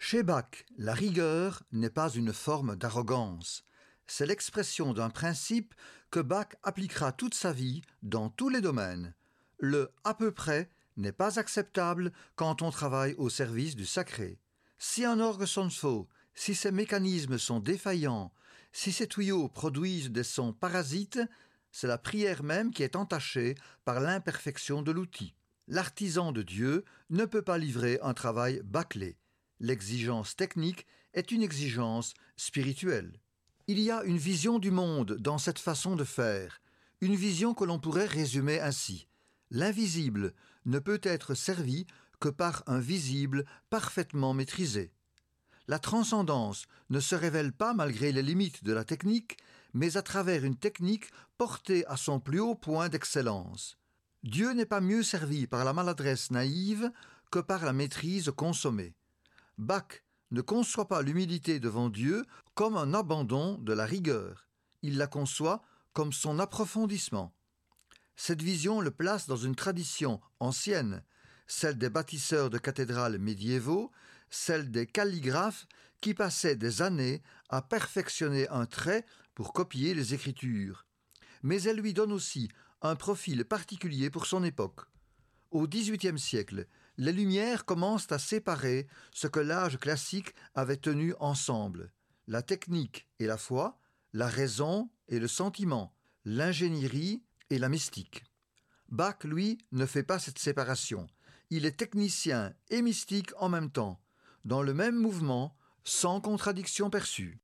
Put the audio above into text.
Chez Bach, la rigueur n'est pas une forme d'arrogance. C'est l'expression d'un principe que Bach appliquera toute sa vie dans tous les domaines. Le « à peu près » n'est pas acceptable quand on travaille au service du sacré. Si un orgue sonne faux, si ses mécanismes sont défaillants, si ses tuyaux produisent des sons parasites, c'est la prière même qui est entachée par l'imperfection de l'outil. L'artisan de Dieu ne peut pas livrer un travail bâclé. L'exigence technique est une exigence spirituelle. Il y a une vision du monde dans cette façon de faire, une vision que l'on pourrait résumer ainsi. L'invisible ne peut être servi que par un visible parfaitement maîtrisé. La transcendance ne se révèle pas malgré les limites de la technique, mais à travers une technique portée à son plus haut point d'excellence. Dieu n'est pas mieux servi par la maladresse naïve que par la maîtrise consommée. Bach ne conçoit pas l'humilité devant Dieu comme un abandon de la rigueur. Il la conçoit comme son approfondissement. Cette vision le place dans une tradition ancienne, celle des bâtisseurs de cathédrales médiévaux, celle des calligraphes qui passaient des années à perfectionner un trait pour copier les Écritures. Mais elle lui donne aussi un profil particulier pour son époque. Au XVIIIe siècle, les Lumières commencent à séparer ce que l'âge classique avait tenu ensemble, la technique et la foi, la raison et le sentiment, l'ingénierie et la mystique. Bach, lui, ne fait pas cette séparation. Il est technicien et mystique en même temps, dans le même mouvement, sans contradiction perçue.